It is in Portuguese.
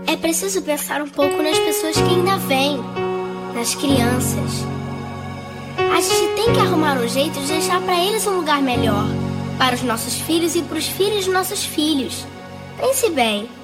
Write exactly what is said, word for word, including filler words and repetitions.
É preciso pensar um pouco nas pessoas que ainda vêm, nas crianças. A gente tem que arrumar um jeito de deixar para eles um lugar melhor, para os nossos filhos e para os filhos dos nossos filhos. Pense bem.